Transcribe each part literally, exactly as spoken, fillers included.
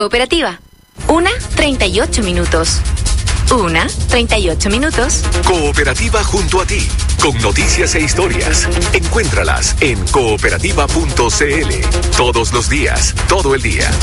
Cooperativa. Una, treinta y ocho minutos. Una, treinta y ocho minutos. Cooperativa junto a ti, con noticias e historias. Encuéntralas en cooperativa punto c l. Todos los días, todo el día.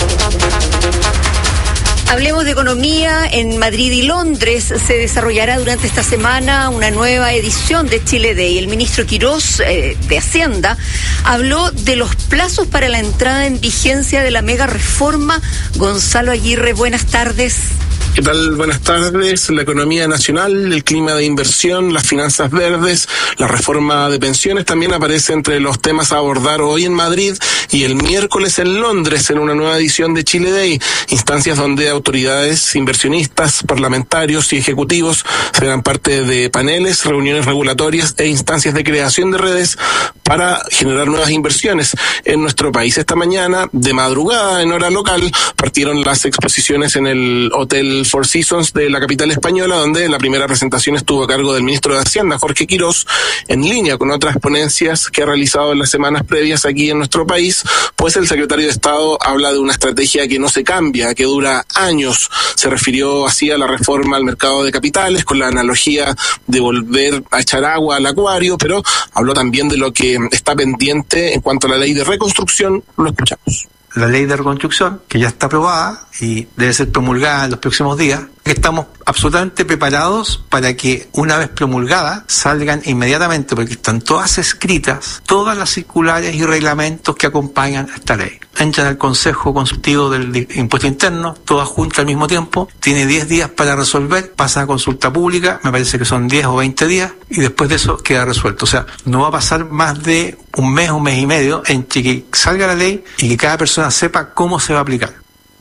Hablemos de economía. En Madrid y Londres se desarrollará durante esta semana una nueva edición de Chile Day. El ministro Quirós, eh, de Hacienda, habló de los plazos para la entrada en vigencia de la mega reforma. Gonzalo Aguirre, buenas tardes. ¿Qué tal? Buenas tardes. La economía nacional, el clima de inversión, las finanzas verdes, la reforma de pensiones también aparece entre los temas a abordar hoy en Madrid y el miércoles en Londres en una nueva edición de Chile Day, instancias donde autoridades, inversionistas, parlamentarios y ejecutivos serán parte de paneles, reuniones regulatorias e instancias de creación de redes para generar nuevas inversiones en nuestro país. Esta mañana, de madrugada, en hora local, partieron las exposiciones en el Hotel Four Seasons de la capital española, donde la primera presentación estuvo a cargo del ministro de Hacienda, Jorge Quirós, en línea con otras ponencias que ha realizado en las semanas previas aquí en nuestro país, pues el secretario de Estado habla de una estrategia que no se cambia, que dura años. Se refirió así a la reforma al mercado de capitales, con la analogía de volver a echar agua al acuario, pero habló también de lo que está pendiente en cuanto a la ley de reconstrucción. Lo escuchamos. La ley de reconstrucción, que ya está aprobada y debe ser promulgada en los próximos días, estamos absolutamente preparados para que una vez promulgada salgan inmediatamente, porque están todas escritas, todas las circulares y reglamentos que acompañan a esta ley. Entran al Consejo Consultivo del Impuesto Interno, todas juntas al mismo tiempo, tiene diez días para resolver, pasa a consulta pública, me parece que son diez o veinte días, y después de eso queda resuelto. O sea, no va a pasar más de un mes, un mes y medio, entre que salga la ley y que cada persona sepa cómo se va a aplicar.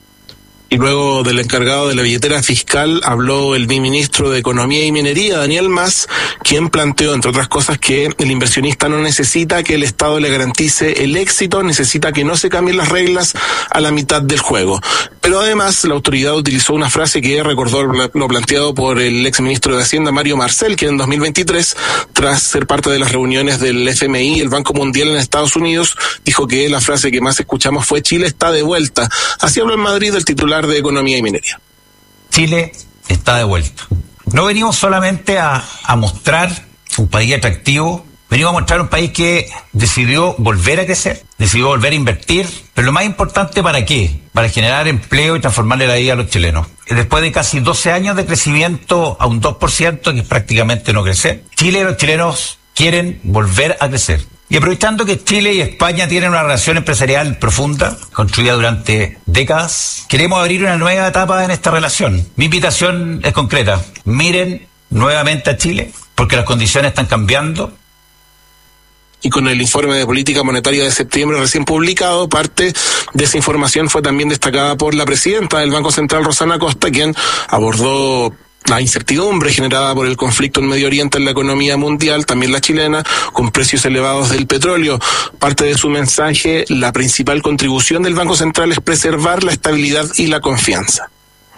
Y luego del encargado de la billetera fiscal habló el ministro de Economía y Minería, Daniel Mas, quien planteó, entre otras cosas, que el inversionista no necesita que el Estado le garantice el éxito, necesita que no se cambien las reglas a la mitad del juego. Pero además la autoridad utilizó una frase que recordó lo planteado por el exministro de Hacienda, Mario Marcel, quien en dos mil veintitrés, tras ser parte de las reuniones del F M I y el Banco Mundial en Estados Unidos, dijo que la frase que más escuchamos fue «Chile está de vuelta». Así habló en Madrid el titular de Economía y Minería. Chile está de vuelta. No venimos solamente a, a mostrar un país atractivo, venimos a mostrar un país que decidió volver a crecer, decidió volver a invertir, pero lo más importante, ¿para qué? Para generar empleo y transformarle la vida a los chilenos. Después de casi doce años de crecimiento a un dos por ciento, que es prácticamente no crecer, Chile y los chilenos quieren volver a crecer. Y aprovechando que Chile y España tienen una relación empresarial profunda, construida durante décadas, queremos abrir una nueva etapa en esta relación. Mi invitación es concreta. Miren nuevamente a Chile, porque las condiciones están cambiando. Y con el informe de política monetaria de septiembre recién publicado, parte de esa información fue también destacada por la presidenta del Banco Central, Rosana Acosta, quien abordó la incertidumbre generada por el conflicto en Medio Oriente en la economía mundial, también la chilena, con precios elevados del petróleo. Parte de su mensaje, la principal contribución del Banco Central es preservar la estabilidad y la confianza.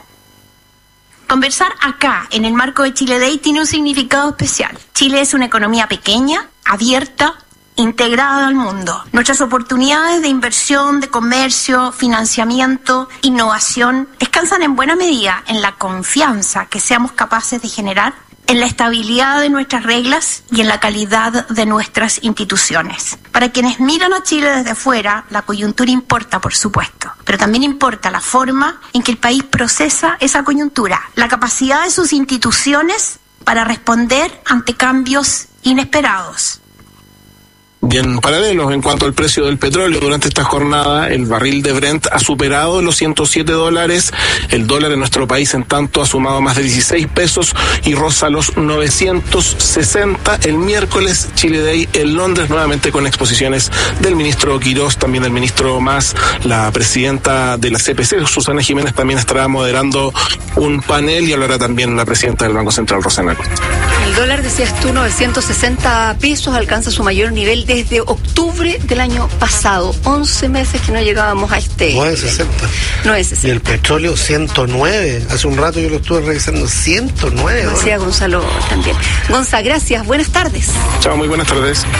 Conversar acá, en el marco de Chile Day, tiene un significado especial. Chile es una economía pequeña, abierta, integrada al mundo. Nuestras oportunidades de inversión, de comercio, financiamiento, innovación, descansan en buena medida en la confianza que seamos capaces de generar, en la estabilidad de nuestras reglas y en la calidad de nuestras instituciones. Para quienes miran a Chile desde fuera, la coyuntura importa, por supuesto, pero también importa la forma en que el país procesa esa coyuntura, la capacidad de sus instituciones para responder ante cambios inesperados. Bien, paralelos en cuanto al precio del petróleo, durante esta jornada el barril de Brent ha superado los ciento siete dólares, el dólar en nuestro país en tanto ha sumado más de dieciséis pesos y roza los novecientos sesenta. El miércoles Chile Day en Londres, nuevamente con exposiciones del ministro Quirós, también del ministro Mas, la presidenta de la C P C, Susana Jiménez, también estará moderando un panel y hablará también la presidenta del Banco Central, Rosana Acosta. El dólar, decías tú, novecientos sesenta pesos, alcanza su mayor nivel desde octubre del año pasado. once meses que no llegábamos a este... nueve sesenta. nueve sesenta. Y el petróleo ciento nueve. Hace un rato yo lo estuve revisando. ciento nueve. Decía Gonzalo también. Gonza, gracias. Buenas tardes. Chao, muy buenas tardes.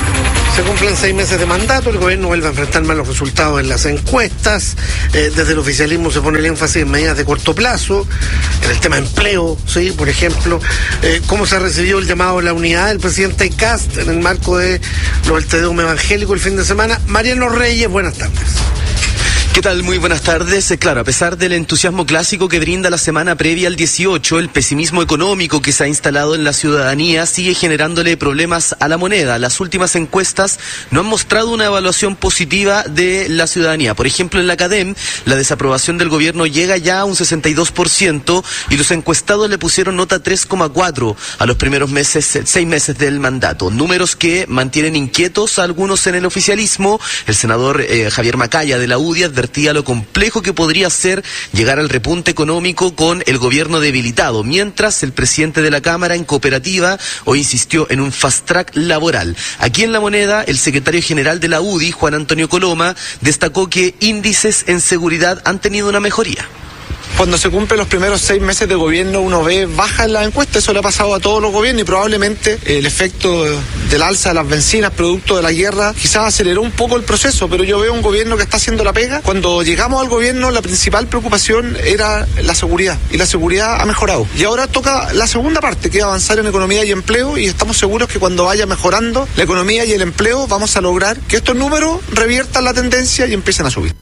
Se cumplen seis meses de mandato, el gobierno vuelve a enfrentar malos resultados en las encuestas, eh, desde el oficialismo se pone el énfasis en medidas de corto plazo, en el tema empleo, sí, por ejemplo, eh, cómo se ha recibido el llamado a la unidad del presidente Kast en el marco de lo del Tedeum evangélico el fin de semana. Mariano Reyes, buenas tardes. ¿Qué tal? Muy buenas tardes. Eh, claro, a pesar del entusiasmo clásico que brinda la semana previa al dieciocho, el pesimismo económico que se ha instalado en la ciudadanía sigue generándole problemas a la moneda. Las últimas encuestas no han mostrado una evaluación positiva de la ciudadanía. Por ejemplo, en la CADEM, la desaprobación del gobierno llega ya a un sesenta y dos por ciento y los encuestados le pusieron nota tres coma cuatro a los primeros meses, seis meses del mandato. Números que mantienen inquietos a algunos en el oficialismo. El senador eh, Javier Macaya de la U D I advertía lo complejo que podría ser llegar al repunte económico con el gobierno debilitado, mientras el presidente de la Cámara en Cooperativa hoy insistió en un fast track laboral. Aquí en La Moneda, el secretario general de la U D I, Juan Antonio Coloma, destacó que índices en seguridad han tenido una mejoría. Cuando se cumplen los primeros seis meses de gobierno uno ve baja en la encuesta, eso le ha pasado a todos los gobiernos y probablemente el efecto del alza de las bencinas producto de la guerra quizás aceleró un poco el proceso, pero yo veo un gobierno que está haciendo la pega. Cuando llegamos al gobierno la principal preocupación era la seguridad y la seguridad ha mejorado y ahora toca la segunda parte, que es avanzar en economía y empleo, y estamos seguros que cuando vaya mejorando la economía y el empleo vamos a lograr que estos números reviertan la tendencia y empiecen a subir.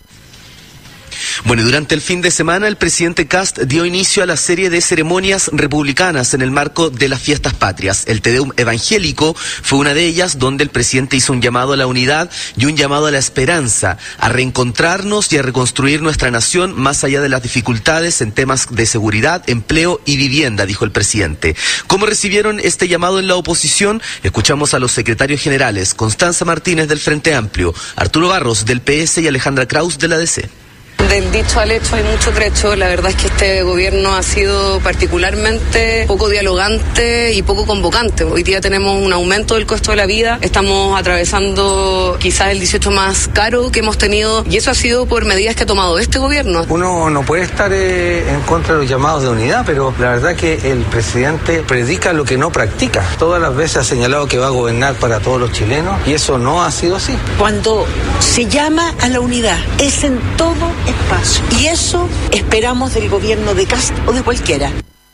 Bueno, durante el fin de semana el presidente Kast dio inicio a la serie de ceremonias republicanas en el marco de las fiestas patrias. El Tedeum evangélico fue una de ellas, donde el presidente hizo un llamado a la unidad y un llamado a la esperanza, a reencontrarnos y a reconstruir nuestra nación más allá de las dificultades en temas de seguridad, empleo y vivienda, dijo el presidente. ¿Cómo recibieron este llamado en la oposición? Escuchamos a los secretarios generales, Constanza Martínez del Frente Amplio, Arturo Barros del P S y Alejandra Kraus de la D C. Del dicho al hecho hay mucho trecho. La verdad es que este gobierno ha sido particularmente poco dialogante y poco convocante. Hoy día tenemos un aumento del costo de la vida, estamos atravesando quizás el dieciocho más caro que hemos tenido, y eso ha sido por medidas que ha tomado este gobierno. Uno no puede estar eh, en contra de los llamados de unidad, pero la verdad que el presidente predica lo que no practica. Todas las veces ha señalado que va a gobernar para todos los chilenos y eso no ha sido así. Cuando se llama a la unidad es en todo espacio, y eso esperamos del gobierno de Kast o de cualquiera.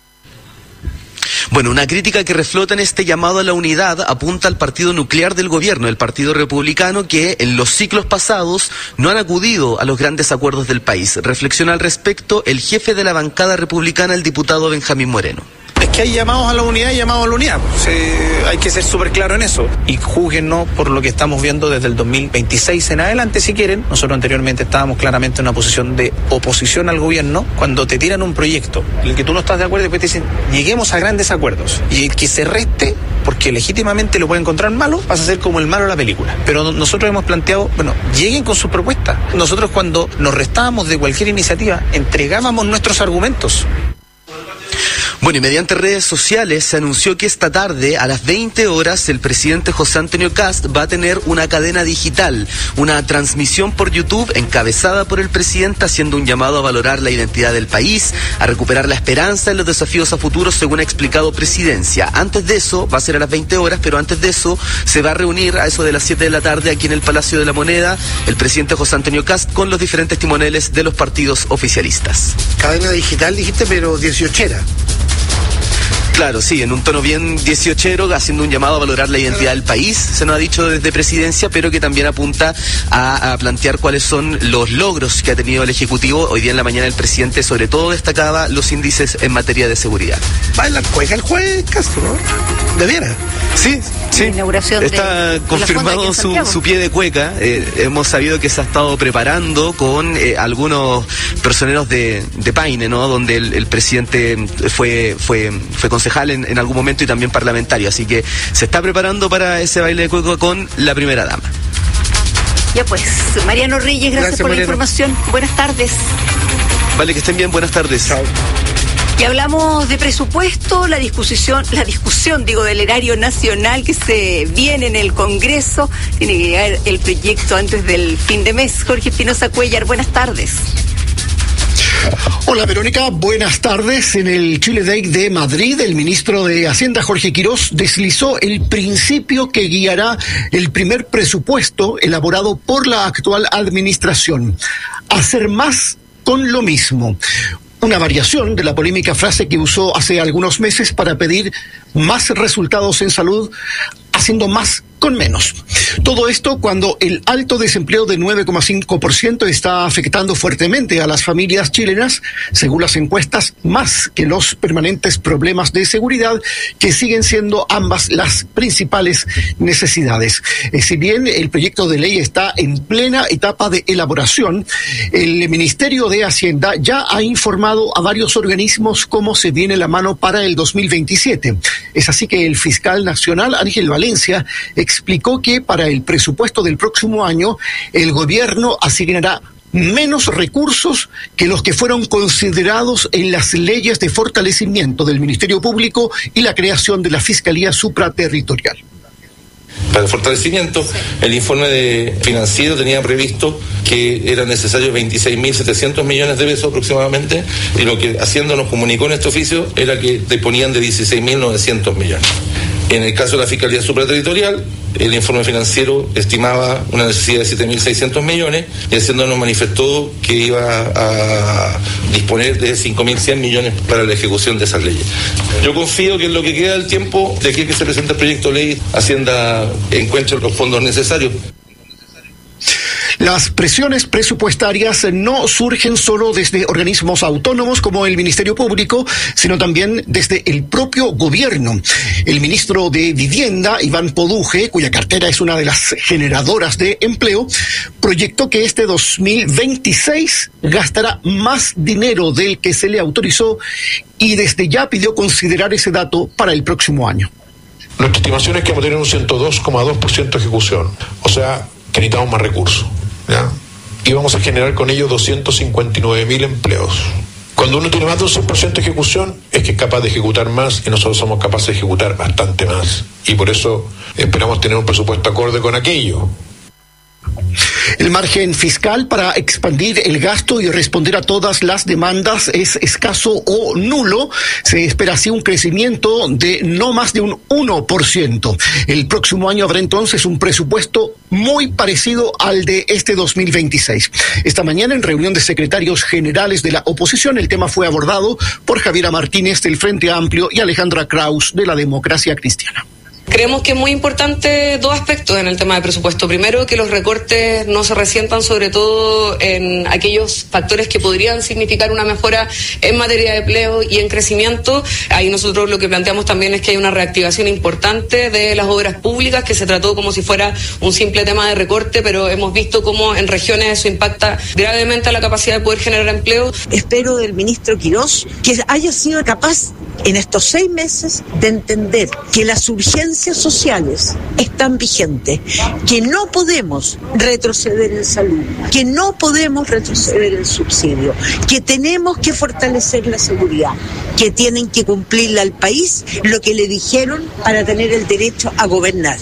Bueno, una crítica que reflota en este llamado a la unidad apunta al partido nuclear del gobierno, el Partido Republicano, que en los ciclos pasados no han acudido a los grandes acuerdos del país. Reflexiona al respecto el jefe de la bancada republicana, el diputado Benjamín Moreno. Es que hay llamados a la unidad y llamados a la unidad. Se, hay que ser súper claro en eso. Y júguennos por lo que estamos viendo desde el dos mil veintiséis en adelante, si quieren. Nosotros anteriormente estábamos claramente en una posición de oposición al gobierno. Cuando te tiran un proyecto en el que tú no estás de acuerdo, después te dicen, lleguemos a grandes acuerdos. Y el que se reste, porque legítimamente lo puede encontrar malo, vas a ser como el malo de la película. Pero nosotros hemos planteado, bueno, lleguen con sus propuestas. Nosotros cuando nos restábamos de cualquier iniciativa, entregábamos nuestros argumentos. Bueno, y mediante redes sociales se anunció que esta tarde, a las veinte horas, el presidente José Antonio Kast va a tener una cadena digital, una transmisión por YouTube encabezada por el presidente, haciendo un llamado a valorar la identidad del país, a recuperar la esperanza en los desafíos a futuro, según ha explicado Presidencia. Antes de eso, va a ser a las veinte horas, pero antes de eso se va a reunir a eso de las siete de la tarde aquí en el Palacio de la Moneda el presidente José Antonio Kast con los diferentes timoneles de los partidos oficialistas. Cadena digital dijiste, pero dieciochera. Claro, sí, en un tono bien dieciochero, haciendo un llamado a valorar la identidad del país, se nos ha dicho desde Presidencia, pero que también apunta a, a plantear cuáles son los logros que ha tenido el Ejecutivo. Hoy día en la mañana el presidente sobre todo destacaba los índices en materia de seguridad. Baila cueca el juez Castro, ¿no? ¿Debiera? Sí, sí. Inauguración Está de, confirmado de su, su pie de cueca. Eh, hemos sabido que se ha estado preparando con eh, algunos personeros de, de Paine, ¿no? Donde el, el presidente fue, fue, fue concejal en, en algún momento y también parlamentario. Así que se está preparando para ese baile de cueca con la primera dama. Ya pues, Mariano Reyes, gracias, gracias por Mariano. la información. Buenas tardes. Vale, que estén bien, buenas tardes. Chao. Y hablamos de presupuesto, la discusión, la discusión, digo, del erario nacional que se viene en el Congreso. Tiene que llegar el proyecto antes del fin de mes. Jorge Espinosa Cuellar, buenas tardes. Hola. Hola Verónica, buenas tardes. En el Chile Day de Madrid, el ministro de Hacienda, Jorge Quirós, deslizó el principio que guiará el primer presupuesto elaborado por la actual administración: hacer más con lo mismo. Una variación de la polémica frase que usó hace algunos meses para pedir más resultados en salud, haciendo más con menos. Todo esto cuando el alto desempleo de nueve coma cinco por ciento está afectando fuertemente a las familias chilenas, según las encuestas, más que los permanentes problemas de seguridad, que siguen siendo ambas las principales necesidades. Eh, si bien el proyecto de ley está en plena etapa de elaboración, el Ministerio de Hacienda ya ha informado a varios organismos cómo se viene la mano para el dos mil veintisiete. Es así que el fiscal nacional, Ángel Valencia, explicó que para el presupuesto del próximo año el gobierno asignará menos recursos que los que fueron considerados en las leyes de fortalecimiento del Ministerio Público y la creación de la Fiscalía Supraterritorial. Para el fortalecimiento, el informe de financiero tenía previsto que eran necesarios veintiséis mil setecientos millones de pesos aproximadamente, y lo que Hacienda nos comunicó en este oficio era que disponían de dieciséis mil novecientos millones. En el caso de la Fiscalía Supraterritorial, el informe financiero estimaba una necesidad de siete mil seiscientos millones y Hacienda nos manifestó que iba a disponer de cinco mil cien millones para la ejecución de esas leyes. Yo confío que en lo que queda del tiempo, de aquí que se presente el proyecto de ley, Hacienda encuentre los fondos necesarios. Las presiones presupuestarias no surgen solo desde organismos autónomos como el Ministerio Público, sino también desde el propio gobierno. El ministro de Vivienda, Iván Poduje, cuya cartera es una de las generadoras de empleo, proyectó que este dos mil veintiséis gastará más dinero del que se le autorizó y desde ya pidió considerar ese dato para el próximo año. Nuestra estimación es que vamos a tener un ciento dos coma dos por ciento de ejecución, o sea, que necesitamos más recursos. ¿Ya? Y vamos a generar con ello doscientos cincuenta y nueve mil empleos. Cuando uno tiene más de un cien por ciento de ejecución, es que es capaz de ejecutar más, y nosotros somos capaces de ejecutar bastante más. Y por eso esperamos tener un presupuesto acorde con aquello. El margen fiscal para expandir el gasto y responder a todas las demandas es escaso o nulo. Se espera así un crecimiento de no más de un uno por ciento. El próximo año habrá entonces un presupuesto muy parecido al de este dos mil veintiséis. Esta mañana, en reunión de secretarios generales de la oposición, el tema fue abordado por Javiera Martínez del Frente Amplio y Alejandra Kraus de la Democracia Cristiana. Creemos que es muy importante dos aspectos en el tema de presupuesto. Primero, que los recortes no se resientan sobre todo en aquellos factores que podrían significar una mejora en materia de empleo y en crecimiento. Ahí nosotros lo que planteamos también es que hay una reactivación importante de las obras públicas, que se trató como si fuera un simple tema de recorte, pero hemos visto cómo en regiones eso impacta gravemente a la capacidad de poder generar empleo. Espero del ministro Quirós que haya sido capaz en estos seis meses de entender que las urgencias sociales están vigentes, que no podemos retroceder en salud, que no podemos retroceder en subsidio, que tenemos que fortalecer la seguridad, que tienen que cumplirle al país lo que le dijeron para tener el derecho a gobernar.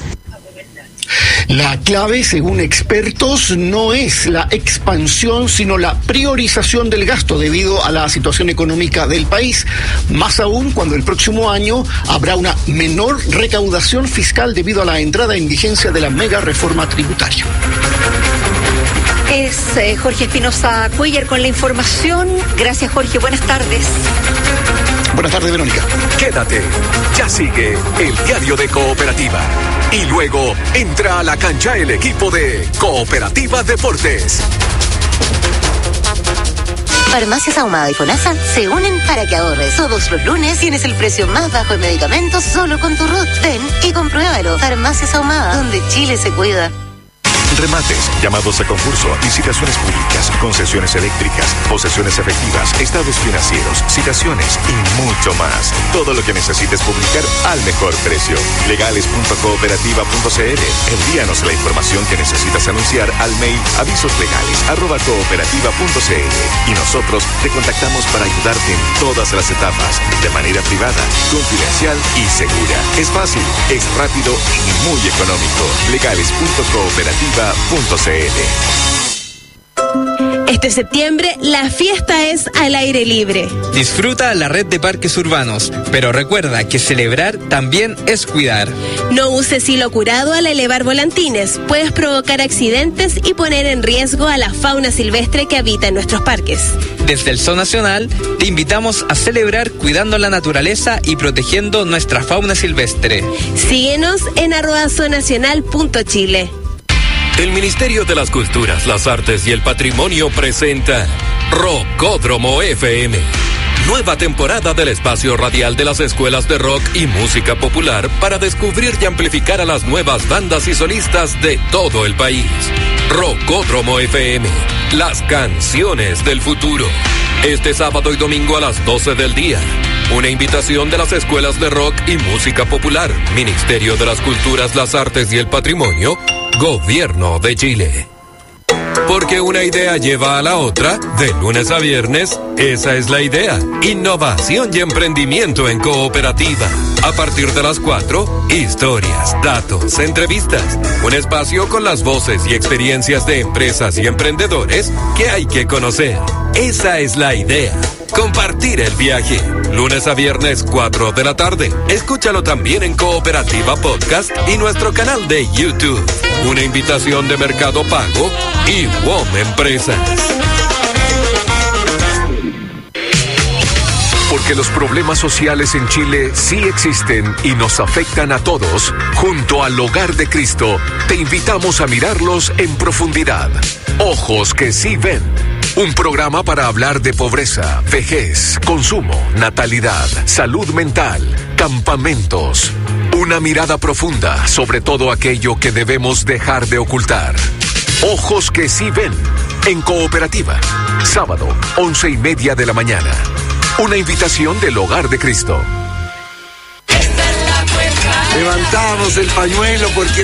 La clave, según expertos, no es la expansión, sino la priorización del gasto debido a la situación económica del país, más aún cuando el próximo año habrá una menor recaudación fiscal debido a la entrada en vigencia de la mega reforma tributaria. Es eh, Jorge Espinosa Cuellar con la información. Gracias, Jorge. Buenas tardes. Buenas tardes, Verónica. Quédate. Ya sigue el diario de Cooperativa. Y luego entra a la cancha el equipo de Cooperativa Deportes. Farmacias Ahumada y FONASA se unen para que ahorres. Todos los lunes tienes el precio más bajo en medicamentos solo con tu R U T. Ven y compruébalo. Farmacias Ahumada, donde Chile se cuida. Remates, llamados a concurso, licitaciones públicas, concesiones eléctricas, posesiones efectivas, estados financieros, citaciones y mucho más. Todo lo que necesites publicar al mejor precio. legales punto cooperativa punto c l. Envíanos la información que necesitas anunciar al mail avisoslegales arroba cooperativa punto c l y nosotros te contactamos para ayudarte en todas las etapas, de manera privada, confidencial y segura. Es fácil, es rápido y muy económico. legales punto cooperativa punto c l. Este septiembre la fiesta es al aire libre. Disfruta la red de parques urbanos, pero recuerda que celebrar también es cuidar. No uses hilo curado al elevar volantines. Puedes provocar accidentes y poner en riesgo a la fauna silvestre que habita en nuestros parques. Desde el Zoo Nacional te invitamos a celebrar cuidando la naturaleza y protegiendo nuestra fauna silvestre. Síguenos en arroba zoonacional punto chile. El Ministerio de las Culturas, las Artes y el Patrimonio presenta Rockódromo F M. Nueva temporada del espacio radial de las escuelas de rock y música popular para descubrir y amplificar a las nuevas bandas y solistas de todo el país. Rockódromo F M, las canciones del futuro. Este sábado y domingo a las doce del día. Una invitación de las escuelas de rock y música popular, Ministerio de las Culturas, las Artes y el Patrimonio, Gobierno de Chile. Porque una idea lleva a la otra, de lunes a viernes, esa es la idea. Innovación y emprendimiento en cooperativa. A partir de las cuatro, historias, datos, entrevistas. Un espacio con las voces y experiencias de empresas y emprendedores que hay que conocer. Esa es la idea. Compartir el viaje. Lunes a viernes, cuatro de la tarde. Escúchalo también en Cooperativa Podcast y nuestro canal de YouTube. Una invitación de Mercado Pago y W O M Empresas. Porque los problemas sociales en Chile sí existen y nos afectan a todos, junto al Hogar de Cristo, te invitamos a mirarlos en profundidad. Ojos que sí ven. Un programa para hablar de pobreza, vejez, consumo, natalidad, salud mental, campamentos. Una mirada profunda sobre todo aquello que debemos dejar de ocultar. Ojos que sí ven. En Cooperativa. Sábado, once y media de la mañana. Una invitación del Hogar de Cristo. Levantamos el pañuelo porque